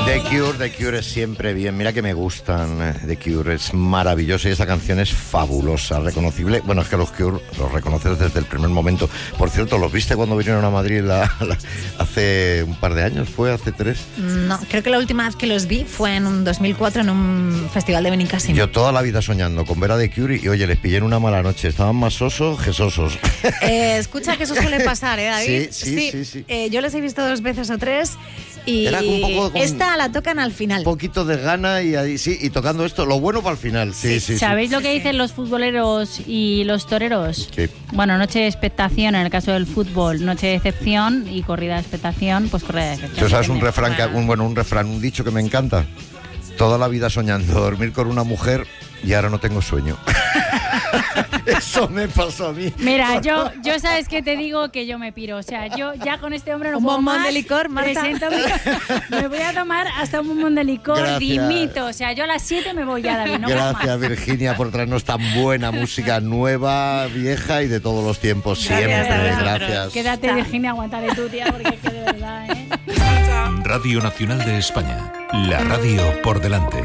The Cure es siempre bien. Mira que me gustan. The Cure es maravilloso y esta canción es fabulosa, reconocible. Bueno, es que los Cure los reconoces desde el primer momento. Por cierto, ¿los viste cuando vinieron a Madrid hace un par de años? ¿Fue hace 3? No, creo que la última vez que los vi fue en un 2004 en un festival de Benicàssim. Yo toda la vida soñando con ver a The Cure y oye, les pillé en una mala noche. Estaban más sosos que sosos. Escucha que eso suele pasar, David. Sí. Yo les he visto 2 veces o 3 y esta la tocan al final. Un poquito de gana y ahí sí, y tocando esto, lo bueno para el final. Sí. ¿Sabéis lo que dicen los futboleros y los toreros? Sí. Bueno, noche de expectación en el caso del fútbol, noche de decepción, y corrida de expectación, pues corrida de decepción. ¿Tú sabes un refrán, un dicho que me encanta? Toda la vida soñando dormir con una mujer y ahora no tengo sueño. Eso me pasó a mí. Mira, yo sabes que te digo que yo me piro. O sea, yo ya con este hombre no puedo más. Un bombón de licor, Marta. Me voy a tomar hasta un bombón de licor. Gracias. Dimito. O sea, yo a las 7 me voy ya, David. No Gracias, Virginia, por traernos tan buena música nueva, vieja y de todos los tiempos. Gracias. Quédate, Virginia, aguantaré tú, tía, porque es que de verdad, Radio Nacional de España. La radio por delante.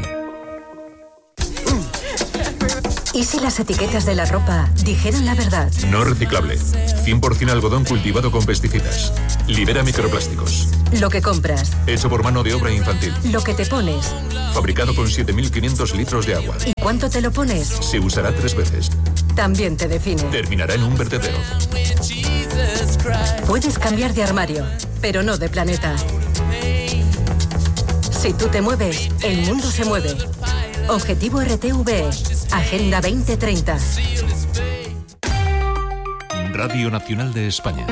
¿Y si las etiquetas de la ropa dijeran la verdad? No reciclable. 100% algodón cultivado con pesticidas. Libera microplásticos. Lo que compras. Hecho por mano de obra infantil. Lo que te pones. Fabricado con 7.500 litros de agua. ¿Y cuánto te lo pones? Se usará 3 veces. También te define. Terminará en un vertedero. Puedes cambiar de armario, pero no de planeta. Si tú te mueves, el mundo se mueve. Objetivo RTV, Agenda 2030. Radio Nacional de España.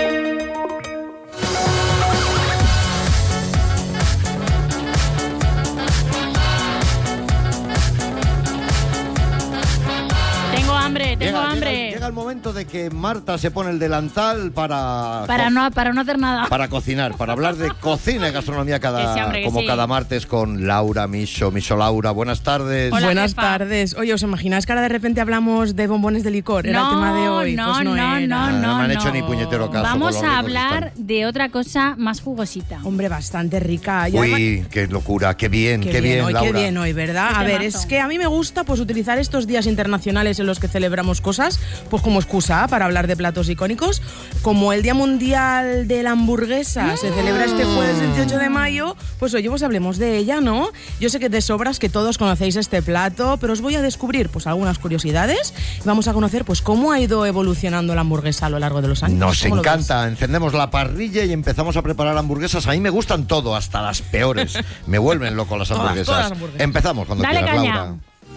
Tengo hambre. Llega el momento de que Marta se pone el delantal para no hacer nada. Para cocinar, para hablar de cocina y gastronomía cada martes con Laura Miso Laura. Buenas tardes. Hola, buenas tardes. Oye, ¿os imagináis que ahora de repente hablamos de bombones de licor? Era el tema de hoy. No me han hecho ni puñetero caso. Vamos a hablar de otra cosa más jugosita. Hombre, bastante rica. Y uy, además, qué locura, qué bien, Laura. Qué bien hoy, ¿verdad? A ver, es que a mí me gusta pues utilizar estos días internacionales en los que celebramos cosas, pues como excusa para hablar de platos icónicos, como el Día Mundial de la Hamburguesa se celebra este jueves 28 de mayo, pues oye, pues hablemos de ella, ¿no? Yo sé que de sobras que todos conocéis este plato, pero os voy a descubrir pues algunas curiosidades y vamos a conocer pues cómo ha ido evolucionando la hamburguesa a lo largo de los años. Nos encanta, encendemos la parrilla y empezamos a preparar hamburguesas. A mí me gustan todo, hasta las peores. Me vuelven loco las hamburguesas. Todas las hamburguesas. Empezamos cuando quieras, caña. Laura.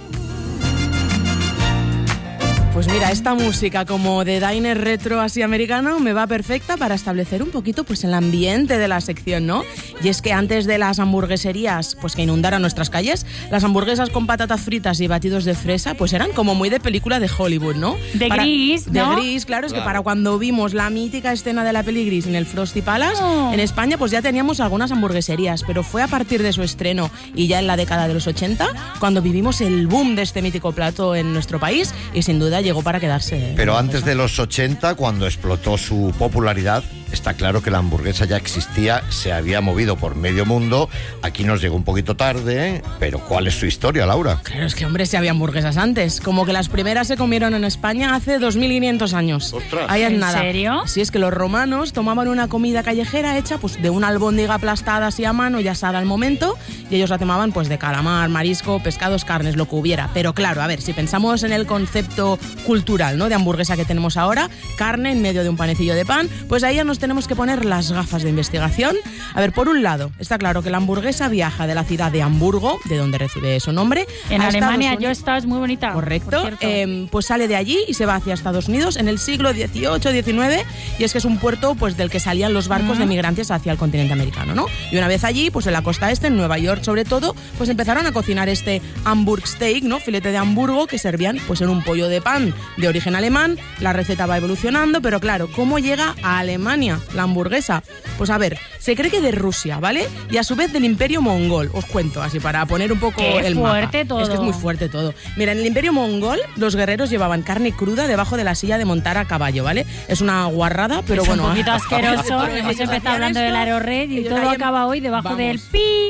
Pues mira, esta música como de diner retro así americano me va perfecta para establecer un poquito pues el ambiente de la sección, ¿no? Y es que antes de las hamburgueserías pues que inundaran nuestras calles, las hamburguesas con patatas fritas y batidos de fresa pues eran como muy de película de Hollywood, ¿no? Gris, ¿no? De Gris, claro, es que para cuando vimos la mítica escena de la peli Gris en el Frosty Palace, en España pues ya teníamos algunas hamburgueserías, pero fue a partir de su estreno y ya en la década de los 80 cuando vivimos el boom de este mítico plato en nuestro país y sin duda llegó para quedarse. Pero antes de los 80, cuando explotó su popularidad, está claro que la hamburguesa ya existía, se había movido por medio mundo. Aquí nos llegó un poquito tarde, pero ¿cuál es su historia, Laura? Claro, es que, hombre, si había hamburguesas antes. Como que las primeras se comieron en España hace 2500 años. ¡Ostras! Ahí es ¿En nada. serio? Sí, es que los romanos tomaban una comida callejera hecha pues de una albóndiga aplastada así a mano y asada al momento, y ellos la tomaban pues de calamar, marisco, pescados, carnes, lo que hubiera. Pero claro, a ver, si pensamos en el concepto cultural, ¿no?, de hamburguesa que tenemos ahora, carne en medio de un panecillo de pan, pues ahí ya nos tenemos que poner las gafas de investigación. A ver, por un lado, está claro que la hamburguesa viaja de la ciudad de Hamburgo, de donde recibe su nombre, en Alemania. Yo estaba, es muy bonita. Correcto. Pues sale de allí y se va hacia Estados Unidos en el siglo XVIII, XIX, y es que es un puerto pues del que salían los barcos de migrantes hacia el continente americano, ¿no? Y una vez allí, pues en la costa este, en Nueva York sobre todo, pues empezaron a cocinar este Hamburg Steak, ¿no?, filete de Hamburgo, que servían pues en un pollo de pan de origen alemán. La receta va evolucionando, pero claro, ¿cómo llega a Alemania la hamburguesa? Pues a ver, se cree que de Rusia, ¿vale? Y a su vez del Imperio Mongol. Os cuento, así para poner un poco el mapa. Fuerte todo. Es que es muy fuerte todo. Mira, en el Imperio Mongol los guerreros llevaban carne cruda debajo de la silla de montar a caballo, ¿vale? Es una guarrada, pero es bueno. un poquito asqueroso. Hemos empezado hablando del Aerored y todo acaba hoy debajo del pi.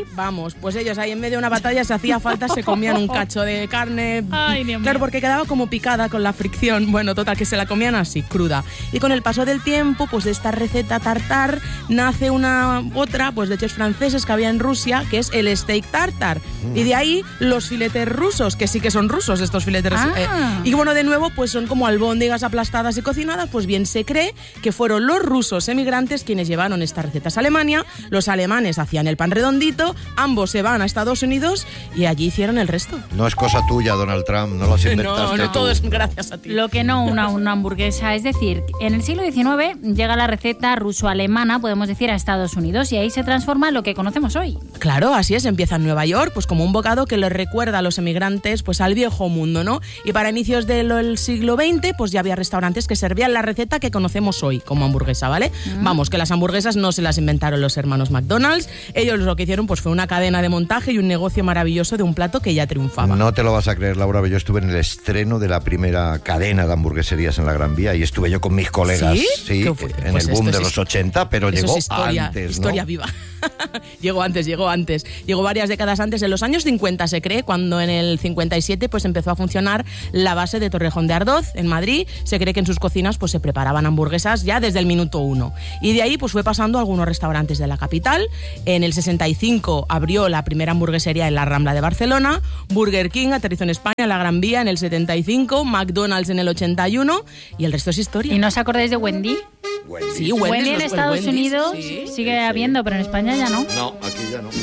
Vamos, pues ellos ahí en medio de una batalla, si hacía falta, se comían un cacho de carne. Ay, Dios mío. Claro, porque quedaba como picada con la fricción. Bueno, total, que se la comían así, cruda. Y con el paso del tiempo, pues de esta receta tartar nace otra, pues de chefs franceses que había en Rusia, que es el steak tartar. Y de ahí los filetes rusos, que sí que son rusos estos filetes. Y bueno, de nuevo, pues son como albóndigas aplastadas y cocinadas. Pues bien, se cree que fueron los rusos emigrantes quienes llevaron estas recetas a Alemania. Los alemanes hacían el pan redondito, ambos se van a Estados Unidos y allí hicieron el resto. No es cosa tuya, Donald Trump, no lo has inventaste No, tú. todo es gracias a ti. Lo que no, una hamburguesa. Es decir, en el siglo XIX llega la receta ruso-alemana, podemos decir, a Estados Unidos, y ahí se transforma en lo que conocemos hoy. Claro, así es, empieza en Nueva York, pues como un bocado que les recuerda a los emigrantes pues al viejo mundo, ¿no? Y para inicios del siglo XX, pues ya había restaurantes que servían la receta que conocemos hoy como hamburguesa, ¿vale? Vamos, que las hamburguesas no se las inventaron los hermanos McDonald's, ellos lo que hicieron pues fue una cadena de montaje y un negocio maravilloso de un plato que ya triunfaba. No te lo vas a creer, Laura, pero yo estuve en el estreno de la primera cadena de hamburgueserías en la Gran Vía y estuve yo con mis colegas, ¿Sí? en Pues el boom de los 80, pero eso llegó es historia, antes, ¿no? historia viva. Llegó antes. Llegó varias décadas antes, en los años 50 se cree, cuando en el 57 pues empezó a funcionar la base de Torrejón de Ardoz, en Madrid. Se cree que en sus cocinas pues se preparaban hamburguesas ya desde el minuto 1. Y de ahí pues fue pasando a algunos restaurantes de la capital. En el 65 abrió la primera hamburguesería en la Rambla de Barcelona. Burger King aterrizó en España, en la Gran Vía, en el 75. McDonald's en el 81. Y el resto es historia. ¿Y no os acordáis de Wendy? Sí, Wendy en Estados Unidos sigue habiendo, pero en España ya no. No, aquí ya no.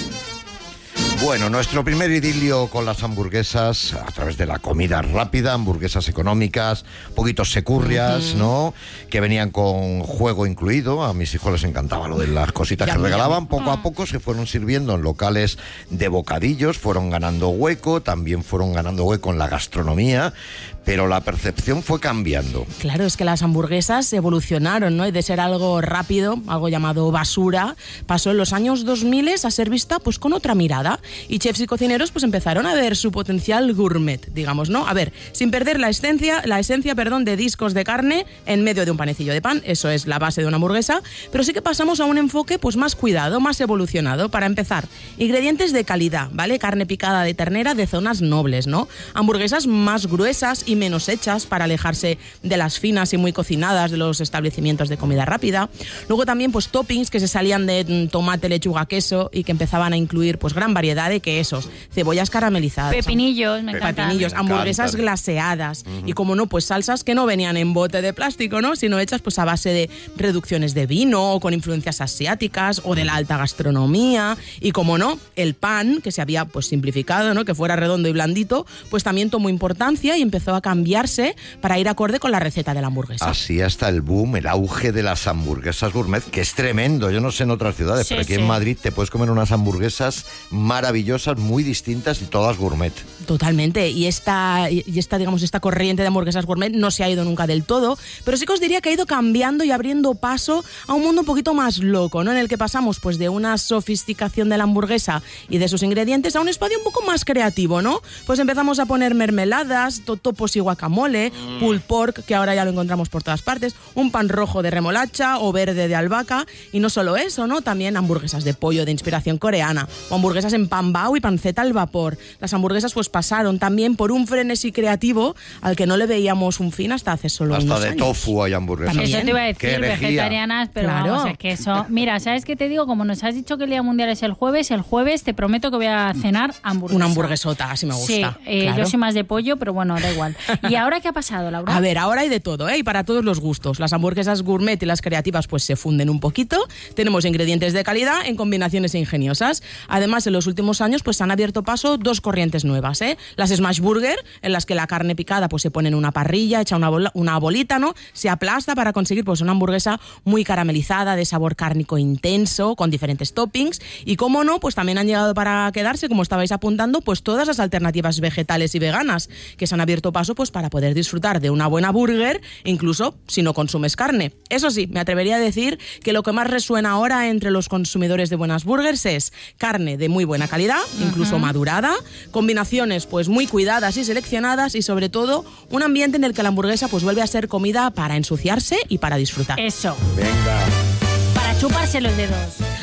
Bueno, nuestro primer idilio con las hamburguesas a través de la comida rápida, hamburguesas económicas, poquitos securrias, ¿no? Que venían con juego incluido. A mis hijos les encantaba lo de las cositas que regalaban. Poco a poco se fueron sirviendo en locales de bocadillos, fueron ganando hueco, también fueron ganando hueco en la gastronomía, pero la percepción fue cambiando. Claro, es que las hamburguesas evolucionaron, ¿no? Y de ser algo rápido, algo llamado basura, pasó en los años 2000 a ser vista pues con otra mirada. Y chefs y cocineros pues empezaron a ver su potencial gourmet, digamos, ¿no? A ver, sin perder la esencia, de discos de carne en medio de un panecillo de pan, eso es la base de una hamburguesa, pero sí que pasamos a un enfoque pues más cuidado, más evolucionado. Para empezar, ingredientes de calidad, ¿vale? Carne picada de ternera de zonas nobles, ¿no? Hamburguesas más gruesas y menos hechas para alejarse de las finas y muy cocinadas de los establecimientos de comida rápida. Luego también pues toppings que se salían de tomate, lechuga, queso y que empezaban a incluir pues gran variedad de quesos, cebollas caramelizadas, Pepinillos, me encantan. pepinillos, hamburguesas glaseadas y como no, pues salsas que no venían en bote de plástico, ¿no? Sino hechas pues a base de reducciones de vino o con influencias asiáticas o de la alta gastronomía. Y como no, el pan, que se había pues simplificado, ¿no? Que fuera redondo y blandito, pues también tomó importancia y empezó a cambiarse para ir acorde con la receta de la hamburguesa. Así hasta el boom, el auge de las hamburguesas gourmet, que es tremendo. Yo no sé en otras ciudades, Sí, pero aquí sí. en Madrid te puedes comer unas hamburguesas maravillosas, muy distintas y todas gourmet. Totalmente, y esta corriente de hamburguesas gourmet no se ha ido nunca del todo, pero sí que os diría que ha ido cambiando y abriendo paso a un mundo un poquito más loco, ¿no? En el que pasamos pues de una sofisticación de la hamburguesa y de sus ingredientes a un espacio un poco más creativo, ¿no? Pues empezamos a poner mermeladas, totopos y guacamole, pulled pork, que ahora ya lo encontramos por todas partes, un pan rojo de remolacha o verde de albahaca, y no solo eso, ¿no? También hamburguesas de pollo de inspiración coreana, o hamburguesas en pan bao y panceta al vapor. Las hamburguesas pues pasaron también por un frenesí creativo al que no le veíamos un fin hasta hace solo Hasta unos de años. tofu hay hamburguesas. También. Eso te iba a Qué decir, herejía. vegetarianas, pero Claro. vamos, es que eso... Mira, ¿sabes qué te digo? Como nos has dicho que el Día Mundial es el jueves te prometo que voy a cenar hamburguesa. Una hamburguesota, así me gusta. Sí, claro. yo soy más de pollo, pero bueno, da igual. ¿Y ahora qué ha pasado, Laura? A ver, ahora hay de todo, ¿eh? Y para todos los gustos. Las hamburguesas gourmet y las creativas pues se funden un poquito. Tenemos ingredientes de calidad en combinaciones ingeniosas. Además, en los últimos años pues han abierto paso dos corrientes nuevas, ¿eh? Las smash burger, en las que la carne picada pues se pone en una parrilla, echa una bolita, ¿no? Se aplasta para conseguir pues una hamburguesa muy caramelizada, de sabor cárnico intenso, con diferentes toppings. Y cómo no, pues también han llegado para quedarse, como estabais apuntando, pues todas las alternativas vegetales y veganas que se han abierto paso pues para poder disfrutar de una buena burger, incluso si no consumes carne. Eso sí, me atrevería a decir que lo que más resuena ahora entre los consumidores de buenas burgers es carne de muy buena calidad, incluso madurada, combinaciones pues muy cuidadas y seleccionadas, y sobre todo un ambiente en el que la hamburguesa pues vuelve a ser comida para ensuciarse y para disfrutar. Eso, Venga. para chuparse los dedos.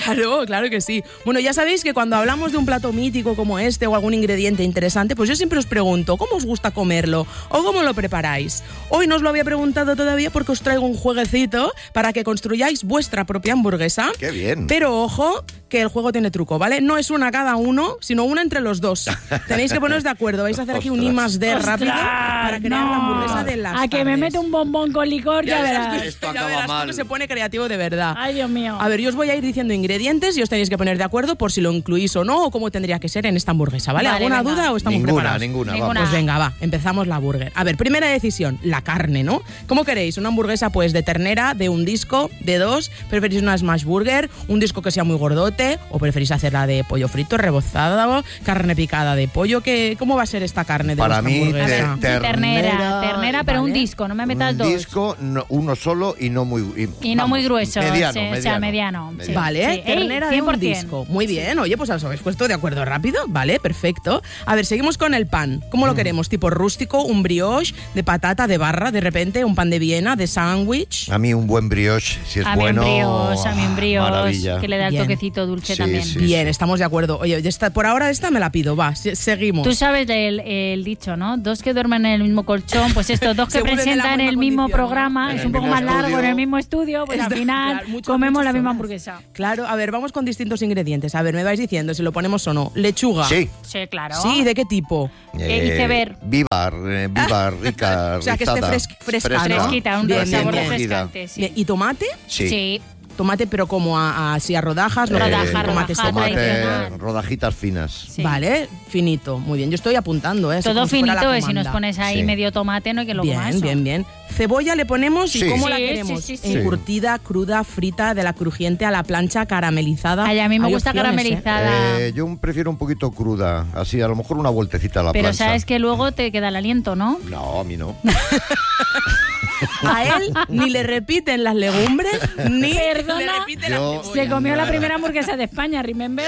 Claro que sí. Bueno, ya sabéis que cuando hablamos de un plato mítico como este o algún ingrediente interesante, pues yo siempre os pregunto, ¿cómo os gusta comerlo? ¿O cómo lo preparáis? Hoy no os lo había preguntado todavía porque os traigo un jueguecito para que construyáis vuestra propia hamburguesa. ¡Qué bien! Pero ojo, que el juego tiene truco, ¿vale? No es una cada uno, sino una entre los dos. Tenéis que poneros de acuerdo. Vais a hacer aquí un I+D rápido para crear la hamburguesa de las A que me tardes. mete un bombón con licor, ya verás. Esto Ya acaba verás tú mal. que se pone creativo de verdad. Ay, Dios mío. A ver, yo os voy a ir diciendo ingredientes y os tenéis que poner de acuerdo por si lo incluís o no, o cómo tendría que ser en esta hamburguesa, ¿vale? Vale, ¿Alguna venga. duda o estamos preparados? Ninguna. Ninguna. Vamos. Pues venga, va, empezamos la burger. A ver, primera decisión, la carne, ¿no? ¿Cómo queréis? ¿Una hamburguesa pues de ternera, de un disco, de dos? ¿Preferís una smash burger, un disco que sea muy gordote? ¿O preferís hacerla de pollo frito, rebozado, carne picada de pollo? ¿Cómo va a ser esta carne de Para vuestra mí, hamburguesa? Ternera, pero un vale. disco, no me metas un dos. disco, uno solo y no muy... Y no muy grueso, Mediano, sí, o sea, mediano, sí. Vale, Sí. ternera de un 100%. disco. Muy bien, oye, pues os habéis puesto de acuerdo rápido. Vale, perfecto. A ver, seguimos con el pan. ¿Cómo lo queremos? ¿Tipo rústico, un brioche, de patata, de barra, de repente, un pan de Viena, de sándwich? A mí un buen brioche, si es A mí un bueno... brioche, maravilla. que le da el Bien. toquecito dulce Sí, también. sí. Bien, estamos de acuerdo. Oye, por ahora esta me la pido, va, seguimos. Tú sabes el dicho, ¿no? Dos que duermen en el mismo colchón, pues estos dos que Seguro de la presentan buena el mismo condición, ¿no? programa, En es el un poco mismo más largo estudio. en el mismo estudio, pues Es al de- final claro, muchas comemos la misma horas. hamburguesa. Claro, a ver, vamos con distintos ingredientes. A ver, me vais diciendo si lo ponemos o no. Lechuga. Sí. Sí, claro. Sí, ¿de qué tipo? iceberg. Viva, rica, O sea, que esté rizada, fresca, ¿no? Fresquita, un Bien, sabor bien, bien. refrescante, sí. Bien, ¿y tomate? Sí. Tomate, pero como así a rodajas. ¿no? Rodaja, Tomate rodaja, seco. tradicional. rodajitas finas. Sí. Vale, finito. Muy bien, yo estoy apuntando, ¿eh? Así Todo como si fuera la finito, si nos comanda. pones ahí Sí. medio tomate, no hay que lo coma Bien, eso. bien, bien. Cebolla le ponemos y Sí. ¿cómo la Sí, queremos? sí, sí, sí. Encurtida, cruda, frita, de la crujiente a la plancha, caramelizada. Ay, a mí me Hay gusta opciones, ¿eh? caramelizada. Yo prefiero un poquito cruda, así a lo mejor una vueltecita a la Pero plancha. sabes que luego te queda el aliento, ¿no? No, a mí no. A él ni le repiten las legumbres, ni Perdona. le repiten Yo- las Se cebollas. comió la primera hamburguesa de España, remember.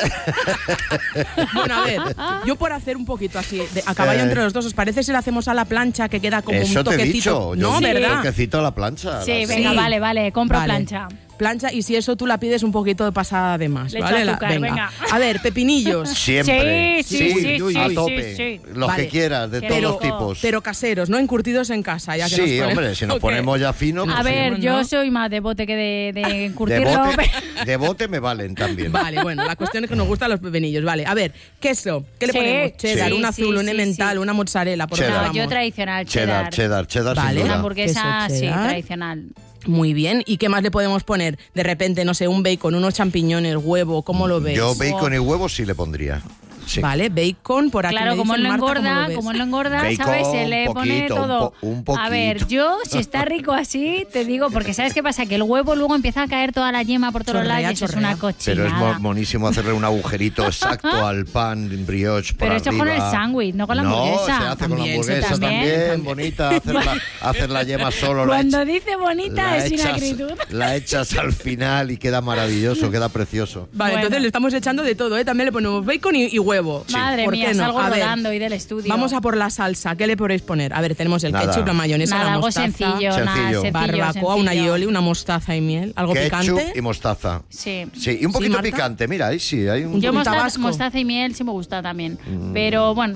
Bueno, a ver, yo por hacer un poquito así, a caballo entre los dos, ¿os parece si lo hacemos a la plancha que queda como Eso un te he toquecito? dicho. No, un ¿verdad? toquecito a la plancha. Sí, las- venga, Sí. vale, compro Vale. plancha. Plancha, y si eso tú la pides un poquito de pasada de más, Le echo ¿vale? azúcar, venga. A ver, pepinillos. Siempre. Sí, a sí, tope. sí. Los Vale. que quieras, de Qué todos rico. los tipos. Pero caseros, no encurtidos en casa. Ya que Sí, nos ponemos- hombre, si nos Ok. ponemos ya finos. A pues sí. ver, ¿no? yo soy más de bote que de de encurtirlo. de bote me valen también. Vale, bueno, la cuestión es que nos gustan los pepinillos. Vale, a ver, queso. ¿Qué le Sí, ponemos? Cheddar, sí, un azul, sí, un sí, emmental, sí. una mozzarella. Por Cheddar. favor, No, yo amor. tradicional, Cheddar sin Vale. Una duda. hamburguesa, Queso sí, cheddar. tradicional. Muy bien. ¿Y qué más le podemos poner? De repente, no sé, un bacon, unos champiñones, huevo, ¿cómo lo ves? Yo bacon y huevos sí le pondría. Sí. Vale, bacon, por aquí Claro, me como dicen, él lo Marta, ¿cómo engorda, ves? como él lo engorda, Bacon, ¿sabes? Se le un pone poquito, todo. un poquito. A ver, yo, si está rico así, te digo, porque ¿sabes qué pasa? Que el huevo luego empieza a caer toda la yema por todos Chorrea, lados y eso es chorrea. una Pero cochinada. es monísimo hacerle un agujerito exacto al pan brioche por Pero esto con arriba. el sándwich, no con la hamburguesa. No, se hace con la También, hamburguesa sí, también, también. bonita. Hacer la yema solo. Cuando dice bonita la es sin echas- acritud. La echas al final y queda maravilloso, queda precioso. Vale, Bueno. entonces le estamos echando de todo, ¿eh? También le ponemos bacon y huevo. Madre ¿Por mía, qué no? salgo A ver, rodando y del estudio. vamos a por la salsa. ¿Qué le podéis poner? A ver, tenemos el Nada. ketchup, la mayonesa, Nada, la algo mostaza, sencillo, nada, Sencillo. sencillo, barbacoa, una sencillo. aioli, una mostaza y miel. ¿Algo Ketchup picante? y mostaza. Sí. Sí, y un poquito Marta? picante, mira, ahí sí, hay un... Yo ¿Un mostaza, tabasco? mostaza y miel sí me gusta también. Pero bueno.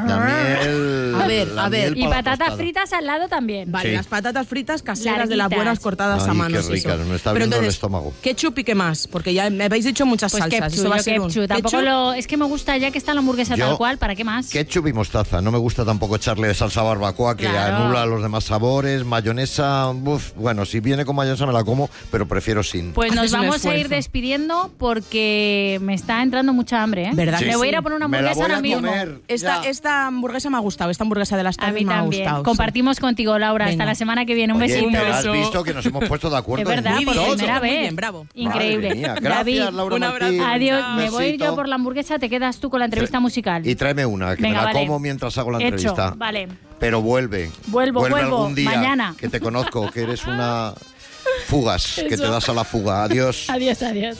La miel... A ver, la a ver. miel Y para la patatas tostada. fritas al lado también. Vale, Sí. las patatas fritas caseras de las Larguitas. buenas cortadas Ay, a mano. qué ricas, me está Pero abriendo el entonces, estómago. Ketchup y qué más, porque ya me habéis dicho muchas Pues salsas. ketchup, Eso va a yo ser un ketchup. Tampoco ketchup. lo... Es que me gusta ya que está la hamburguesa Yo- tal cual, ¿para qué más? Ketchup y mostaza. No me gusta tampoco echarle salsa barbacoa que Claro. anula los demás sabores. Mayonesa, bueno, si viene con mayonesa me la como, pero prefiero sin. Pues nos Haces un vamos a ir esfuerzo. despidiendo porque me está entrando mucha hambre, ¿eh? ¿Verdad Sí. Me voy a ir sí? a poner una Me la hamburguesa voy ahora a mismo. comer. Esta, Ya. esta hamburguesa me ha gustado, esta hamburguesa de las A tardes mí me ha también. gustado. sí. Compartimos contigo, Laura. Hasta Venga. la semana que viene. Un Oye, besito. pero has visto que nos hemos puesto de acuerdo Es verdad, en por todo. primera Muy vez. bien, bravo. Increíble. Madre mía. Gracias, David, Laura un Martín. abrazo. adiós. Un Me voy a ir yo besito. por la hamburguesa. Te quedas tú con la entrevista musical. Y tráeme una, que Venga, me la vale. como mientras hago la Hecho, entrevista. vale. Pero vuelve. Vuelvo, vuelve vuelvo. algún día. Mañana. Que te conozco, que eres una fugas, que te Eso. das a la fuga. Adiós. Adiós, adiós.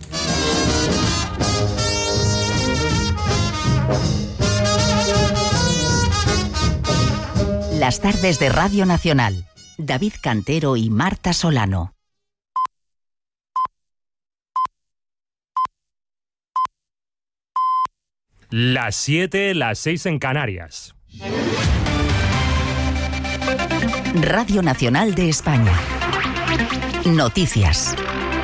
Las tardes de Radio Nacional. David Cantero y Marta Solano. Las 7, las 6 en Canarias. Radio Nacional de España. Noticias.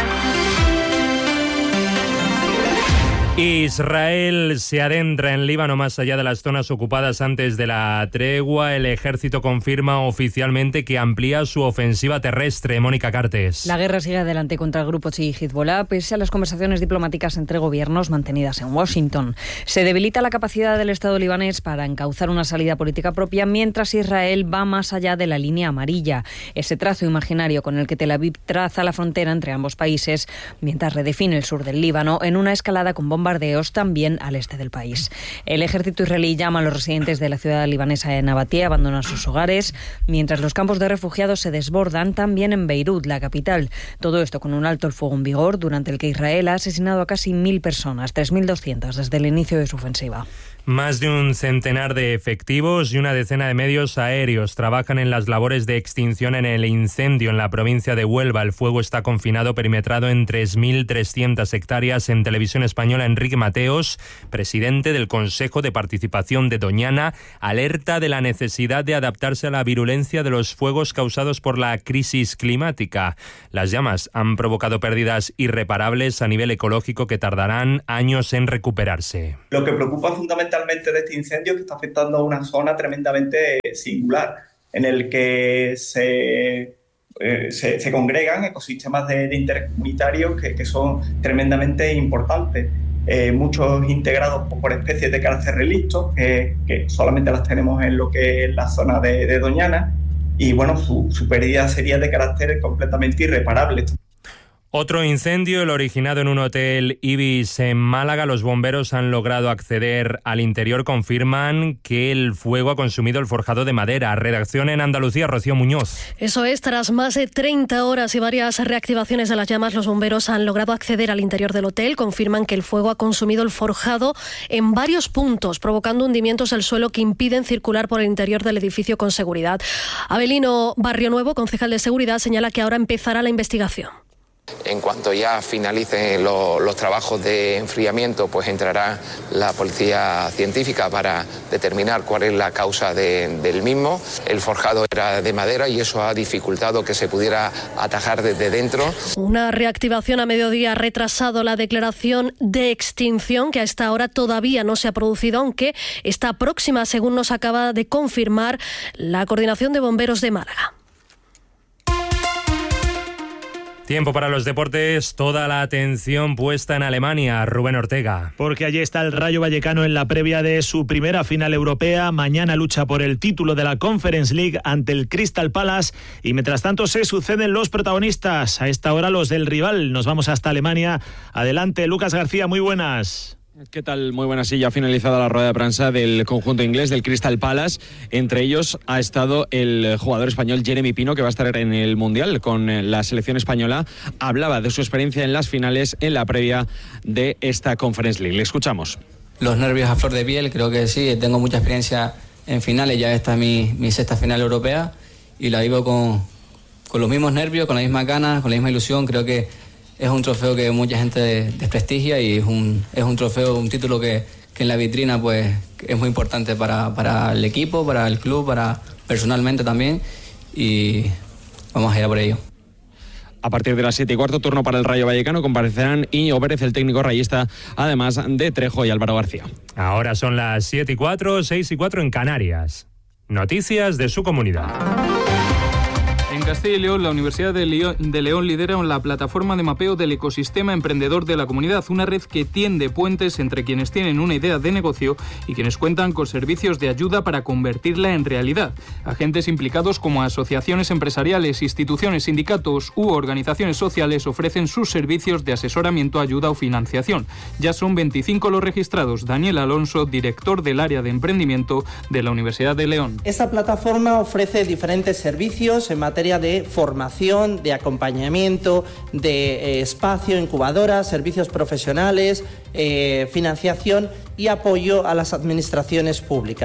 Israel se adentra en Líbano más allá de las zonas ocupadas antes de la tregua. El ejército confirma oficialmente que amplía su ofensiva terrestre. Mónica Cartes. La guerra sigue adelante contra el grupo chií Hezbollah, pese a las conversaciones diplomáticas entre gobiernos mantenidas en Washington. Se debilita la capacidad del Estado libanés para encauzar una salida política propia, mientras Israel va más allá de la línea amarilla, ese trazo imaginario con el que Tel Aviv traza la frontera entre ambos países, mientras redefine el sur del Líbano en una escalada con bombardeos también al este del país. El ejército israelí llama a los residentes de la ciudad libanesa de Nabatie a abandonar sus hogares, mientras los campos de refugiados se desbordan también en Beirut, la capital. Todo esto con un alto el fuego en vigor, durante el que Israel ha asesinado a casi 1.000 personas, 3.200 desde el inicio de su ofensiva. Más de un centenar de efectivos y una decena de medios aéreos trabajan en las labores de extinción en el incendio en la provincia de Huelva. El fuego está confinado, perimetrado en 3.300 hectáreas. En Televisión Española, Enrique Mateos, presidente del Consejo de Participación de Doñana, alerta de la necesidad de adaptarse a la virulencia de los fuegos causados por la crisis climática. Las llamas han provocado pérdidas irreparables a nivel ecológico que tardarán años en recuperarse. Lo que preocupa fundamentalmente de este incendio es que está afectando a una zona tremendamente singular, en el que se congregan ecosistemas de interés comunitario que son tremendamente importantes. Muchos integrados por especies de carácter relicto, que solamente las tenemos en lo que es la zona de Doñana, y bueno, su pérdida sería de carácter completamente irreparable. Otro incendio, el originado en un hotel Ibis en Málaga. Los bomberos han logrado acceder al interior. Confirman que el fuego ha consumido el forjado de madera. Redacción en Andalucía, Rocío Muñoz. Eso es, tras más de 30 horas y varias reactivaciones de las llamas, los bomberos han logrado acceder al interior del hotel. Confirman que el fuego ha consumido el forjado en varios puntos, provocando hundimientos del suelo que impiden circular por el interior del edificio con seguridad. Abelino Barrio Nuevo, concejal de Seguridad, señala que ahora empezará la investigación. En cuanto ya finalicen los trabajos de enfriamiento, pues entrará la policía científica para determinar cuál es la causa del mismo. El forjado era de madera y eso ha dificultado que se pudiera atajar desde dentro. Una reactivación a mediodía ha retrasado la declaración de extinción, que a esta hora todavía no se ha producido, aunque está próxima, según nos acaba de confirmar la Coordinación de Bomberos de Málaga. Tiempo para los deportes, toda la atención puesta en Alemania. Rubén Ortega. Porque allí está el Rayo Vallecano en la previa de su primera final europea. Mañana lucha por el título de la Conference League ante el Crystal Palace. Y mientras tanto se suceden los protagonistas. A esta hora los del rival. Nos vamos hasta Alemania. Adelante, Lucas García, muy buenas. ¿Qué tal? Muy buenas. Sí, ya ha finalizado la rueda de prensa del conjunto inglés del Crystal Palace. Entre ellos ha estado el jugador español Jeremy Pino, que va a estar en el Mundial con la selección española. Hablaba de su experiencia en las finales en la previa de esta Conference League. Le escuchamos. Los nervios a flor de piel, creo que sí. Tengo mucha experiencia en finales. Ya esta es mi sexta final europea y la vivo con los mismos nervios, con las mismas ganas, con la misma ilusión. Creo que es un trofeo que mucha gente desprestigia y es un trofeo, un título que en la vitrina pues es muy importante para el equipo, para el club, personalmente también, y vamos a ir a por ello. A partir de las 7:15, turno para el Rayo Vallecano. Comparecerán Íñigo Pérez, el técnico rayista, además de Trejo y Álvaro García. Ahora son las 7:04, 6:04 en Canarias. Noticias de su comunidad. En Castilla y León, la Universidad de León lidera la plataforma de mapeo del ecosistema emprendedor de la comunidad, una red que tiende puentes entre quienes tienen una idea de negocio y quienes cuentan con servicios de ayuda para convertirla en realidad. Agentes implicados como asociaciones empresariales, instituciones, sindicatos u organizaciones sociales ofrecen sus servicios de asesoramiento, ayuda o financiación. Ya son 25 los registrados. Daniel Alonso, director del área de emprendimiento de la Universidad de León. Esta plataforma ofrece diferentes servicios en materia de formación, de acompañamiento, de espacio, incubadora, servicios profesionales, financiación y apoyo a las administraciones públicas.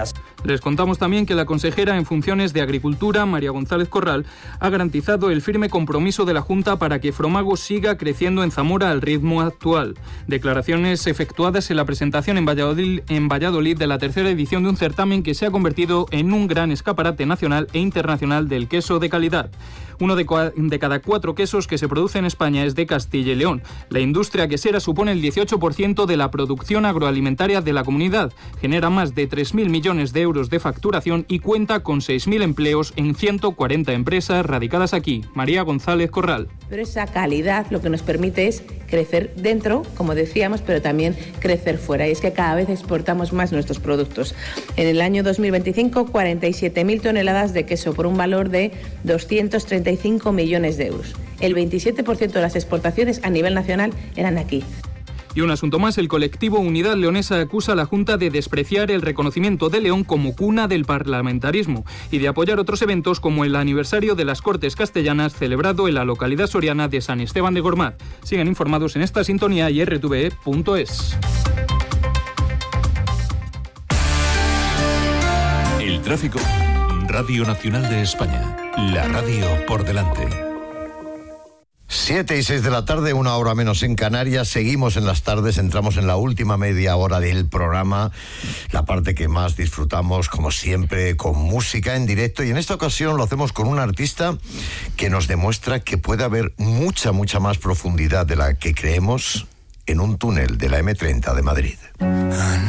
Les contamos también que la consejera en funciones de Agricultura, María González Corral, ha garantizado el firme compromiso de la Junta para que Fromago siga creciendo en Zamora al ritmo actual. Declaraciones efectuadas en la presentación en Valladolid de la tercera edición de un certamen que se ha convertido en un gran escaparate nacional e internacional del queso de calidad. Uno de cada 4 quesos que se produce en España es de Castilla y León. La industria quesera supone el 18% de la producción agroalimentaria de la comunidad, genera más de 3.000 millones de euros de facturación y cuenta con 6.000 empleos en 140 empresas radicadas aquí. María González Corral. Pero esa calidad lo que nos permite es crecer dentro, como decíamos, pero también crecer fuera. Y es que cada vez exportamos más nuestros productos. En el año 2025, 47.000 toneladas de queso por un valor de 235 millones de euros. El 27% de las exportaciones a nivel nacional eran aquí. Y un asunto más, el colectivo Unidad Leonesa acusa a la Junta de despreciar el reconocimiento de León como cuna del parlamentarismo y de apoyar otros eventos como el aniversario de las Cortes Castellanas celebrado en la localidad soriana de San Esteban de Gormaz. Sigan informados en esta sintonía y rtve.es. El tráfico. Radio Nacional de España. La radio por delante. 7:06 de la tarde, 1 hora menos en Canarias. Seguimos en las tardes, entramos en la última media hora del programa, la parte que más disfrutamos, como siempre, con música en directo. Y en esta ocasión lo hacemos con un artista que nos demuestra que puede haber mucha más profundidad de la que creemos en un túnel de la M30 de Madrid.